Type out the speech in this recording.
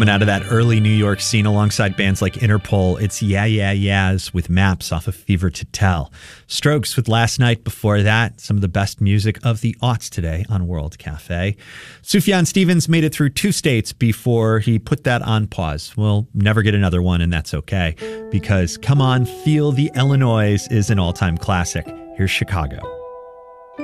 coming out of that early New York scene alongside bands like Interpol. It's Yeah Yeah Yeahs with Maps off of Fever to Tell. Strokes with Last Night before that. Some of the best music of the aughts today on World Cafe. Sufjan Stevens made it through 2 states before he put that on pause. We'll never get another one, and that's okay, because Come On, Feel the Illinois is an all-time classic. Here's Chicago.